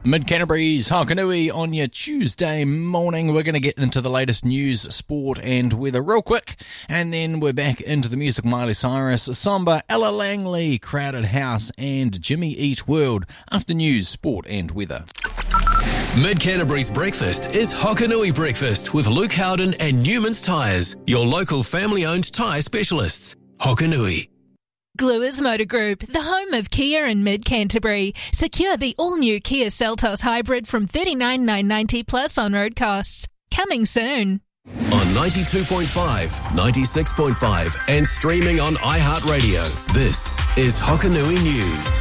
Mid-Canterbury's Hokanui on your Tuesday morning. We're going to get into the latest news, sport and weather real quick, and then we're back into the music. Miley Cyrus, Samba, Ella Langley, Crowded House and Jimmy Eat World after news, sport and weather. Mid-Canterbury's breakfast is Hokanui Breakfast with Luke Howden and Newman's Tyres, your local family-owned tyre specialists. Hokanui. Gluers Motor Group, the home of Kia in Mid-Canterbury. Secure the all-new Kia Seltos Hybrid from $39,990 plus on-road costs. Coming soon. On 92.5, 96.5 and streaming on iHeartRadio, this is Hokanui News.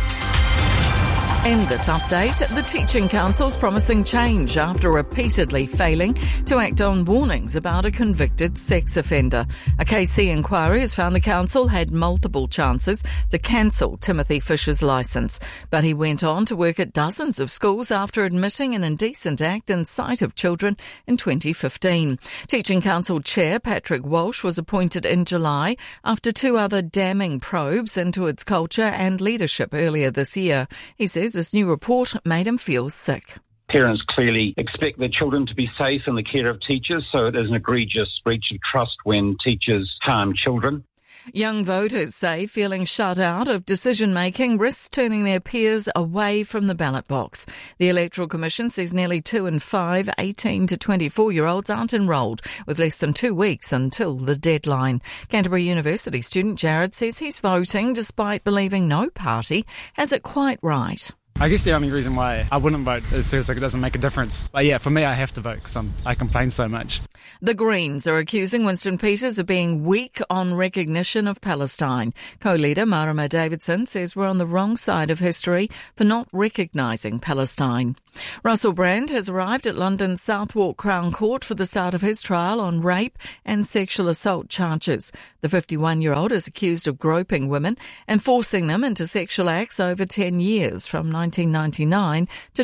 In this update, the Teaching Council's promising change after repeatedly failing to act on warnings about a convicted sex offender. A KC inquiry has found the council had multiple chances to cancel Timothy Fisher's licence, but he went on to work at dozens of schools after admitting an indecent act in sight of children in 2015. Teaching Council Chair Patrick Walsh was appointed in July after two other damning probes into its culture and leadership earlier this year. He says this new report made him feel sick. Parents clearly expect their children to be safe in the care of teachers, so it is an egregious breach of trust when teachers harm children. Young voters say feeling shut out of decision-making risks turning their peers away from the ballot box. The Electoral Commission says nearly 2 in 5 18 to 24-year-olds aren't enrolled, with less than 2 weeks until the deadline. Canterbury University student Jared says he's voting despite believing no party has it quite right. I guess the only reason why I wouldn't vote is because it doesn't make a difference. But yeah, for me, I have to vote because I complain so much. The Greens are accusing Winston Peters of being weak on recognition of Palestine. Co-leader Marama Davidson says we're on the wrong side of history for not recognising Palestine. Russell Brand has arrived at London's Southwark Crown Court for the start of his trial on rape and sexual assault charges. The 51-year-old is accused of groping women and forcing them into sexual acts over 10 years from 1999 to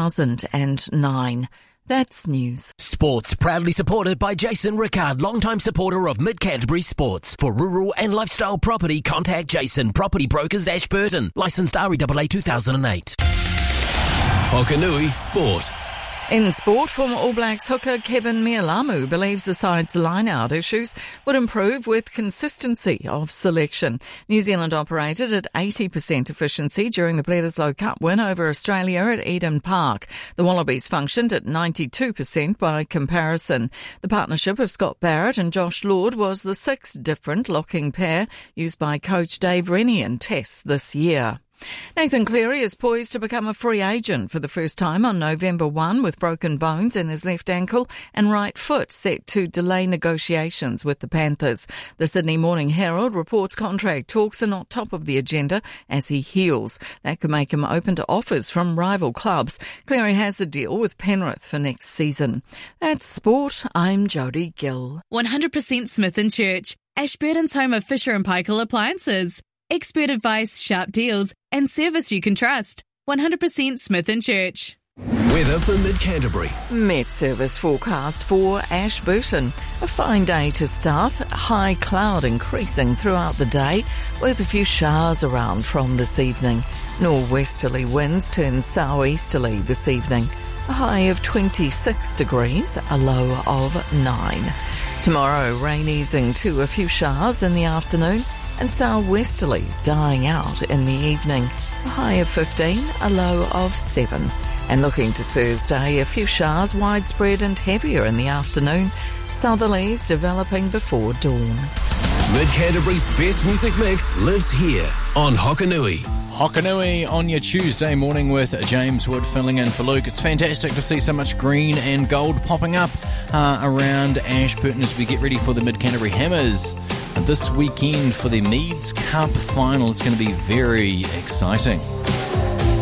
2009. That's news. Sports proudly supported by Jason Rickard, longtime supporter of Mid-Canterbury Sports. For rural and lifestyle property, contact Jason, Property Brokers Ashburton. Licensed REAA 2008. Hokanui Sport. In sport, former All Blacks hooker Kevin Mealamu believes the side's line-out issues would improve with consistency of selection. New Zealand operated at 80% efficiency during the Bledisloe Cup win over Australia at Eden Park. The Wallabies functioned at 92% by comparison. The partnership of Scott Barrett and Josh Lord was the sixth different locking pair used by coach Dave Rennie in tests this year. Nathan Cleary is poised to become a free agent for the first time on November 1 with broken bones in his left ankle and right foot set to delay negotiations with the Panthers. The Sydney Morning Herald reports contract talks are not top of the agenda as he heals. That could make him open to offers from rival clubs. Cleary has a deal with Penrith for next season. That's sport. I'm Jodie Gill. 100% Smith & Church, Ashburton's home of Fisher & Paykel appliances. Expert advice, sharp deals, and service you can trust. 100% Smith & Church. Weather for Mid-Canterbury. Met Service forecast for Ashburton. A fine day to start. High cloud increasing throughout the day with a few showers around from this evening. Northwesterly winds turn southeasterly this evening. A high of 26 degrees, a low of 9. Tomorrow, rain easing to a few showers in the afternoon and southwesterlies dying out in the evening. A high of 15, a low of 7. And looking to Thursday, a few showers widespread and heavier in the afternoon. Southerlies developing before dawn. Mid-Canterbury's best music mix lives here on Hokanui. Hokanui on your Tuesday morning with James Wood filling in for Luke. It's fantastic to see so much green and gold popping up around Ashburton as we get ready for the Mid-Canterbury Hammers this weekend for the Meads Cup final. It's going to be very exciting.